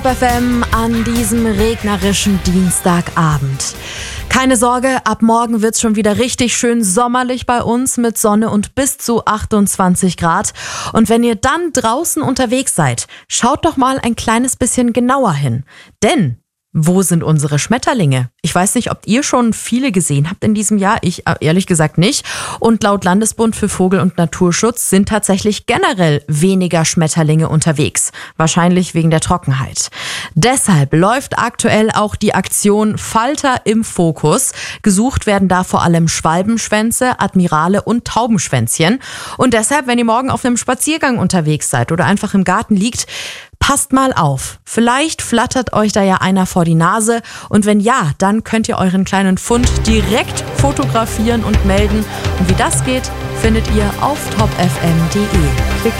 FM an diesem regnerischen Dienstagabend. Keine Sorge, ab morgen wird's schon wieder richtig schön sommerlich bei uns mit Sonne und bis zu 28 Grad. Und wenn ihr dann draußen unterwegs seid, schaut doch mal ein kleines bisschen genauer hin. Denn wo sind unsere Schmetterlinge? Ich weiß nicht, ob ihr schon viele gesehen habt in diesem Jahr. Ich ehrlich gesagt nicht. Und laut Landesbund für Vogel- und Naturschutz sind tatsächlich generell weniger Schmetterlinge unterwegs. Wahrscheinlich wegen der Trockenheit. Deshalb läuft aktuell auch die Aktion Falter im Fokus. Gesucht werden da vor allem Schwalbenschwänze, Admirale und Taubenschwänzchen. Und deshalb, wenn ihr morgen auf einem Spaziergang unterwegs seid oder einfach im Garten liegt, passt mal auf. Vielleicht flattert euch da ja einer vor die Nase. Und wenn ja, dann könnt ihr euren kleinen Fund direkt fotografieren und melden. Und wie das geht, findet ihr auf topfm.de. Klickt